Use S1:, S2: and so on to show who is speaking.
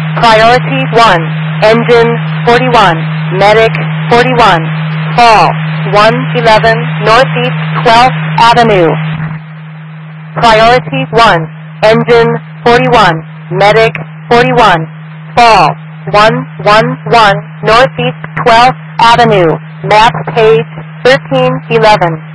S1: Priority 1, engine 41, medic 41, fall 111 Northeast 12th Avenue. Priority 1, engine 41, medic 41, fall 111 Northeast 12th Avenue, map page 1311.